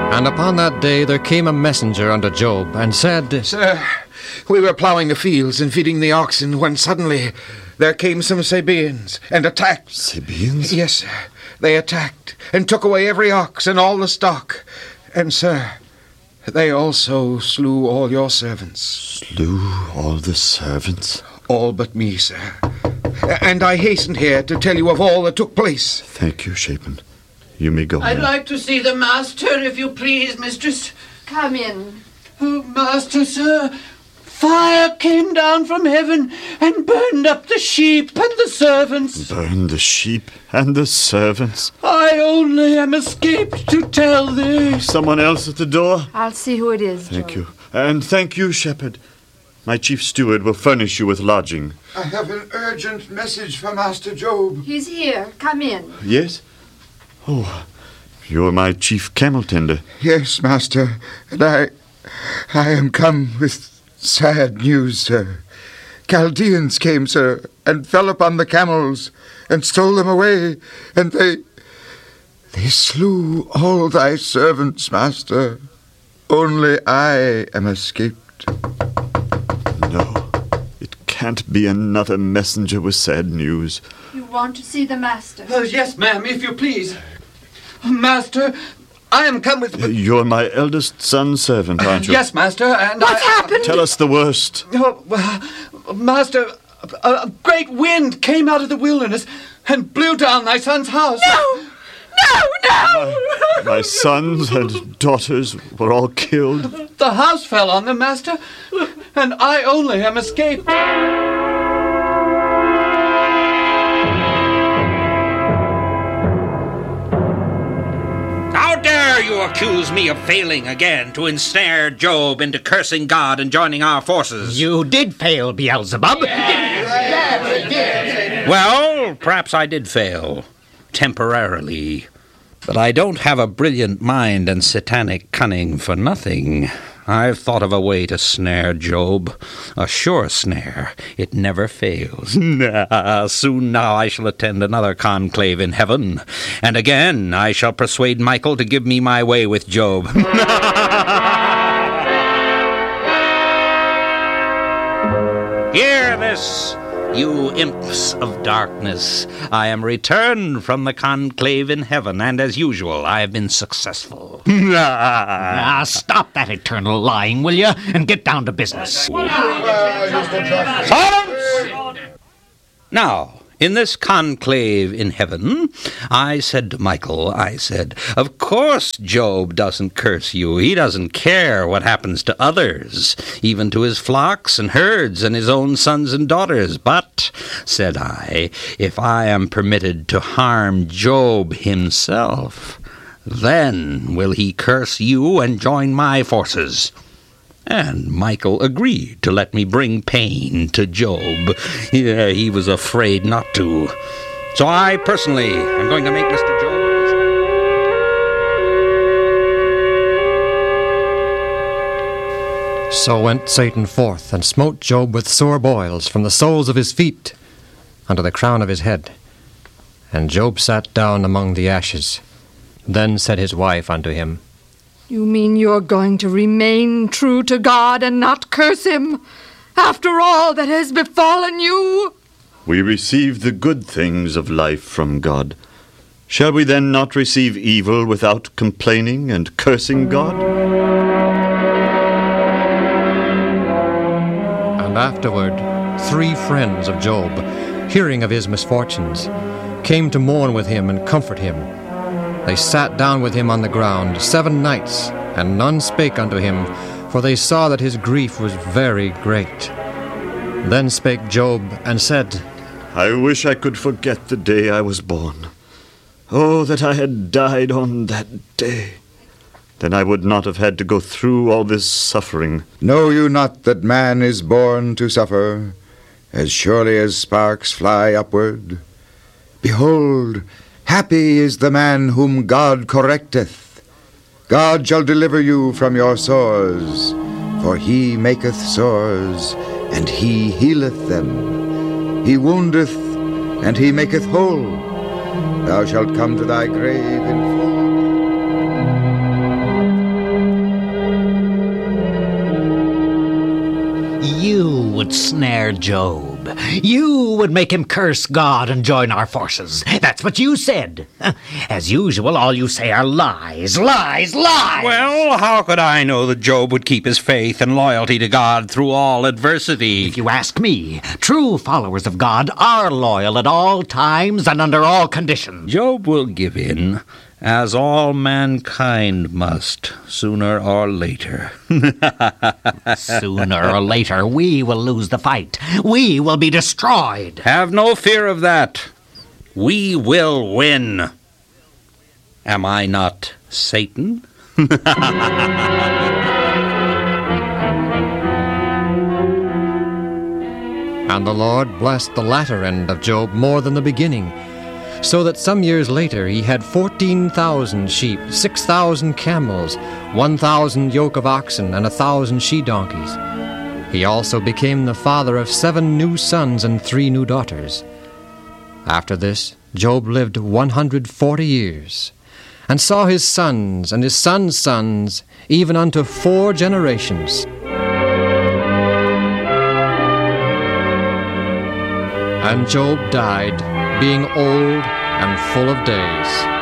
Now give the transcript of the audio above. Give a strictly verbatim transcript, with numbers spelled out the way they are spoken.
And upon that day there came a messenger unto Job, and said, Sir, we were ploughing the fields and feeding the oxen, when suddenly there came some Sabaeans, and attacked. Sabaeans? Yes, sir. They attacked, and took away every ox and all the stock. And, sir, they also slew all your servants. Slew all the servants? All but me, sir. And I hastened here to tell you of all that took place. Thank you, Shaphan. You may go I'd now. like to see the master, if you please, mistress. Come in. Oh, master, sir, fire came down from heaven and burned up the sheep and the servants. Burn the sheep and the servants? I only am escaped to tell thee. Someone else at the door? I'll see who it is, Thank Job. you. And thank you, shepherd. My chief steward will furnish you with lodging. I have an urgent message for Master Job. He's here. Come in. Yes? Oh, you're my chief camel tender. Yes, master, and I... I am come with sad news, sir. Chaldeans came, sir, and fell upon the camels, and stole them away, and they... They slew all thy servants, master. Only I am escaped. No, it can't be another messenger with sad news. You want to see the master? Oh, yes, ma'am, if you please. Master, I am come with... Uh, You're my eldest son's servant, aren't you? Yes, master, and What's I... happened? Tell us the worst. Oh, uh, master, a, a great wind came out of the wilderness and blew down thy son's house. No! No, no! My, my sons and daughters were all killed. The house fell on them, master, and I only am escaped. How dare you accuse me of failing again to ensnare Job into cursing God and joining our forces? You did fail, Beelzebub. Well, perhaps I did fail. Temporarily. But I don't have a brilliant mind and satanic cunning for nothing. I've thought of a way to snare Job. A sure snare. It never fails. Nah, soon now I shall attend another conclave in heaven. And again I shall persuade Michael to give me my way with Job. Hear this, you imps of darkness. I am returned from the conclave in heaven, and as usual, I have been successful. Ah, stop that eternal lying, will you? And get down to business. Silence! Now, in this conclave in heaven, I said to Michael, I said, of course Job doesn't curse you. He doesn't care what happens to others, even to his flocks and herds and his own sons and daughters. But, said I, if I am permitted to harm Job himself, then will he curse you and join my forces. And Michael agreed to let me bring pain to Job. Yeah, he was afraid not to. So I personally am going to make Mister Job... So went Satan forth, and smote Job with sore boils from the soles of his feet unto the crown of his head. And Job sat down among the ashes. Then said his wife unto him, You mean you're going to remain true to God and not curse him, after all that has befallen you? We receive the good things of life from God. Shall we then not receive evil without complaining and cursing God? And afterward three friends of Job, hearing of his misfortunes, came to mourn with him and comfort him. They sat down with him on the ground seven nights, and none spake unto him, for they saw that his grief was very great. Then spake Job, and said, I wish I could forget the day I was born. Oh, that I had died on that day. Then I would not have had to go through all this suffering. Know you not that man is born to suffer, as surely as sparks fly upward? Behold, happy is the man whom God correcteth. God shall deliver you from your sores, for he maketh sores, and he healeth them. He woundeth, and he maketh whole. Thou shalt come to thy grave in full. there, Job. You would make him curse God and join our forces. That's what you said. As usual, all you say are lies, lies, lies! Well, how could I know that Job would keep his faith and loyalty to God through all adversity? If you ask me, true followers of God are loyal at all times and under all conditions. Job will give in, as all mankind must, sooner or later. Sooner or later, we will lose the fight. We will be destroyed. Have no fear of that. We will win. Am I not Satan? And the Lord blessed the latter end of Job more than the beginning, so that some years later he had fourteen thousand sheep, six thousand camels, one thousand yoke of oxen, and a thousand she-donkeys. He also became the father of seven new sons and three new daughters. After this, Job lived one hundred forty years, and saw his sons and his sons' sons, even unto four generations. And Job died, being old and full of days.